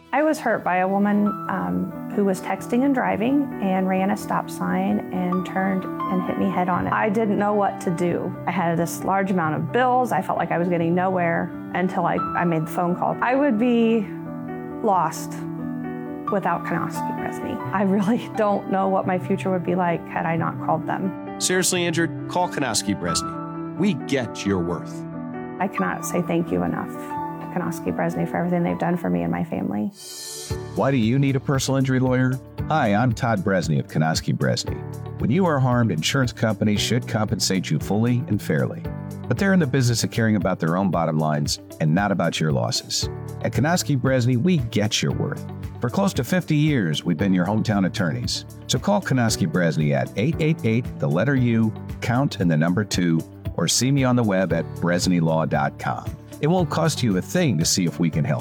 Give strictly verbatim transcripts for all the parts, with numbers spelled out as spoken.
I was hurt by a woman um, who was texting and driving and ran a stop sign and turned and hit me head on. I didn't know what to do. I had this large amount of bills. I felt like I was getting nowhere until I, I made the phone call. I would be lost without Konofsky Bresny. I really don't know what my future would be like had I not called them. Seriously injured? Call Konofsky Bresny. We get your worth. I cannot say thank you enough. Konofsky Bresny for everything they've done for me and my family. Why do you need a personal injury lawyer? Hi, I'm Todd Bresny of Konofsky Bresny. When you are harmed, insurance companies should compensate you fully and fairly. But they're in the business of caring about their own bottom lines and not about your losses. At Konofsky Bresny, we get your worth. For close to fifty years, we've been your hometown attorneys. So call Konofsky Bresny at eight eight eight, the letter U, count and the number two, or see me on the web at bresny law dot com. It won't cost you a thing to see if we can help.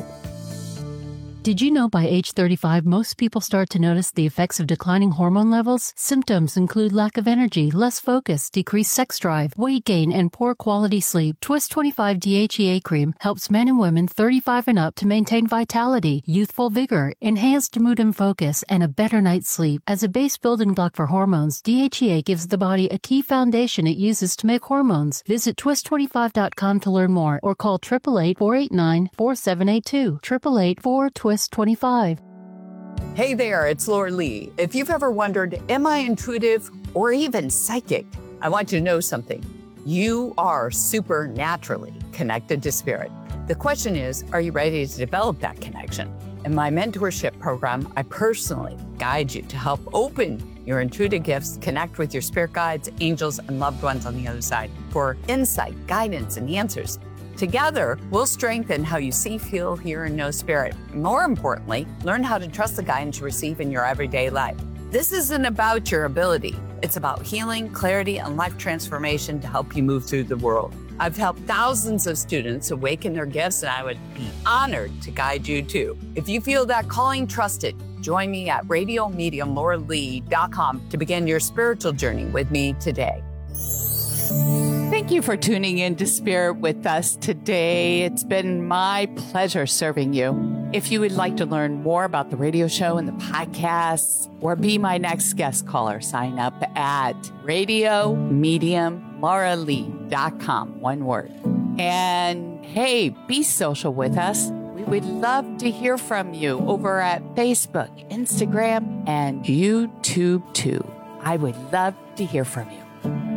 Did you know by age thirty-five, most people start to notice the effects of declining hormone levels? Symptoms include lack of energy, less focus, decreased sex drive, weight gain, and poor quality sleep. Twist twenty-five D H E A cream helps men and women thirty-five and up to maintain vitality, youthful vigor, enhanced mood and focus, and a better night's sleep. As a base building block for hormones, D H E A gives the body a key foundation it uses to make hormones. Visit twist twenty-five dot com to learn more or call eight eight eight, four eight nine, four seven eight two. eight eight eight, four, twist twenty-five. Hey there, it's Laura Lee. If you've ever wondered, am I intuitive or even psychic? I want you to know something. You are supernaturally connected to spirit. The question is, are you ready to develop that connection? In my mentorship program, I personally guide you to help open your intuitive gifts, connect with your spirit guides, angels, and loved ones on the other side for insight, guidance, and answers. Together, we'll strengthen how you see, feel, hear, and know spirit. More importantly, learn how to trust the guidance you receive in your everyday life. This isn't about your ability. It's about healing, clarity, and life transformation to help you move through the world. I've helped thousands of students awaken their gifts, and I would be honored to guide you too. If you feel that calling, trust it. Join me at radio medium laura lee dot com to begin your spiritual journey with me today. Thank you for tuning in to Spirit with us today. It's been my pleasure serving you. If you would like to learn more about the radio show and the podcasts or be my next guest caller, sign up at radio medium laura lee dot com, one word. And hey, be social with us. We would love to hear from you over at Facebook, Instagram, and YouTube too. I would love to hear from you.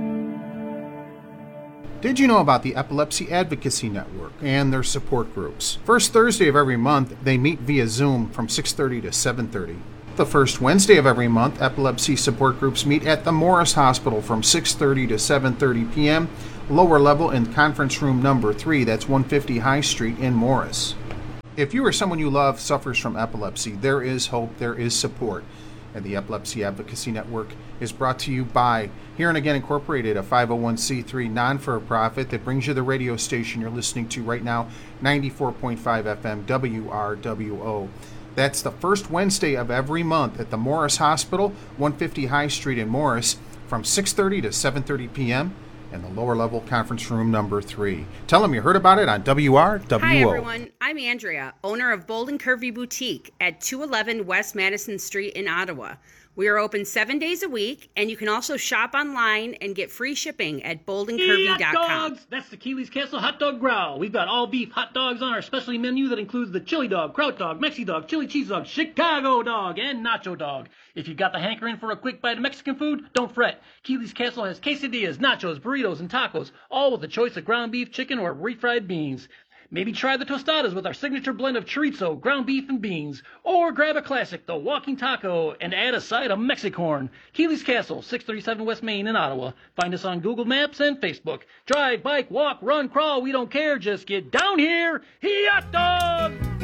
Did you know about the Epilepsy Advocacy Network and their support groups? First Thursday of every month, they meet via Zoom from six thirty to seven thirty. The first Wednesday of every month, epilepsy support groups meet at the Morris Hospital from six thirty to seven thirty p.m., lower level in conference room number three, that's one fifty High Street in Morris. If you or someone you love suffers from epilepsy, there is hope, there is support. And the Epilepsy Advocacy Network is brought to you by Here and Again Incorporated, a five oh one c three non-for-profit that brings you the radio station you're listening to right now, ninety-four point five F M W R W O. That's the first Wednesday of every month at the Morris Hospital, one fifty High Street in Morris, from six thirty to seven thirty p.m. in the lower level conference room number three. Tell them you heard about it on W R W O. Hi everyone, I'm Andrea, owner of Bold and Curvy Boutique at two eleven West Madison Street in Ottawa. We are open seven days a week, and you can also shop online and get free shipping at bold and curvy dot com. Hot dogs! That's the Keeley's Castle Hot Dog Growl. We've got all beef hot dogs on our specialty menu that includes the chili dog, kraut dog, Mexi dog, chili cheese dog, Chicago dog, and nacho dog. If you got the hankering for a quick bite of Mexican food, don't fret. Keeley's Castle has quesadillas, nachos, burritos, and tacos, all with a choice of ground beef, chicken, or refried beans. Maybe try the tostadas with our signature blend of chorizo, ground beef, and beans. Or grab a classic, the walking taco, and add a side of Mexicorn. Keeley's Castle, six thirty-seven West Main in Ottawa. Find us on Google Maps and Facebook. Drive, bike, walk, run, crawl, we don't care. Just get down here. Hot dog!